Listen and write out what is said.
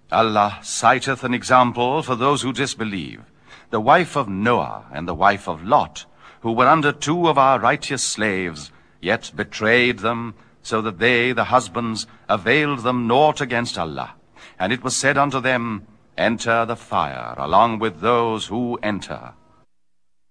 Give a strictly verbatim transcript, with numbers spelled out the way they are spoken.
Allah citeth an example for those who disbelieve, the wife of Noah and the wife of Lot, who were under two of our righteous slaves, yet betrayed them, so that they, the husbands, availed them naught against Allah. And it was said unto them, Enter the fire, along with those who enter.